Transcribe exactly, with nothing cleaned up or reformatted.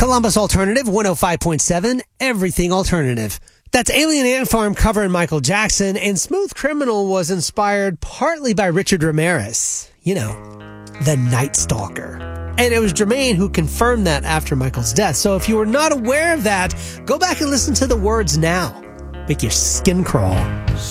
Columbus Alternative one oh five point seven, everything alternative. That's Alien Ant Farm covering Michael Jackson, and Smooth Criminal was inspired partly by Richard Ramirez. You know, the Night Stalker. And it was Jermaine who confirmed that after Michael's death. So if you were not aware of that, go back and listen to the words now. Make your skin crawl.